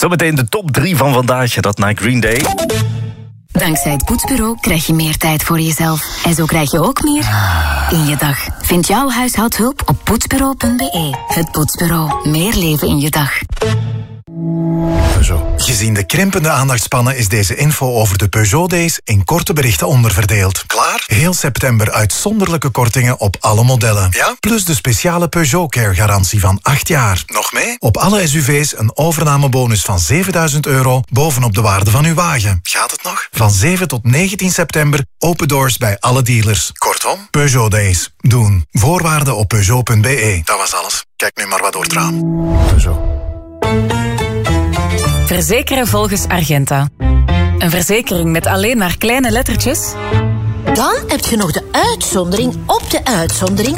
Zometeen de top 3 van vandaag, dat na Green Day. Dankzij het Poetsbureau krijg je meer tijd voor jezelf. En zo krijg je ook meer in je dag. Vind jouw huishoudhulp op poetsbureau.be. Het Poetsbureau. Meer leven in je dag. Gezien de krimpende aandachtspannen is deze info over de Peugeot Days in korte berichten onderverdeeld. Klaar? Heel september uitzonderlijke kortingen op alle modellen. Ja? Plus de speciale Peugeot Care garantie van 8 jaar. Nog mee? Op alle SUV's een overnamebonus van €7.000 bovenop de waarde van uw wagen. Gaat het nog? Van 7 tot 19 september open doors bij alle dealers. Kortom, Peugeot Days. Doen. Voorwaarden op Peugeot.be. Dat was alles. Kijk nu maar wat door het raam. Peugeot. Verzekeren volgens Argenta. Een verzekering met alleen maar kleine lettertjes? Dan heb je nog de uitzondering op de uitzondering